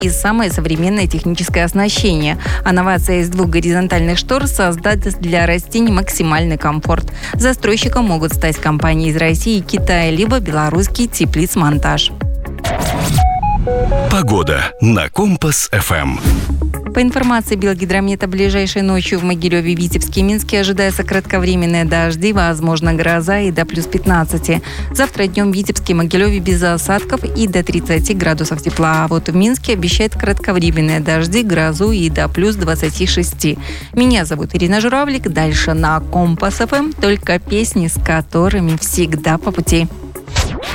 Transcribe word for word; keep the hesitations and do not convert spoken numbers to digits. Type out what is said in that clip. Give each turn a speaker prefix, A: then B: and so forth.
A: и самое современное техническое оснащение. А новация из двух горизонтальных штор создаст для растений максимальный комфорт. Застройщиком могут стать компании из России и Китая, либо белорусский теплиц-монтаж.
B: Погода на Компас-ФМ.
A: По информации Белгидромета, ближайшей ночью в Могилеве, Витебске и Минске ожидаются кратковременные дожди, возможно гроза и до плюс пятнадцати. Завтра днем в Витебске и Могилеве без осадков и до тридцати градусов тепла. А вот в Минске обещают кратковременные дожди, грозу и до плюс двадцати шести. Меня зовут Ирина Журавлик. Дальше на Компас-ФМ только песни, с которыми всегда по пути.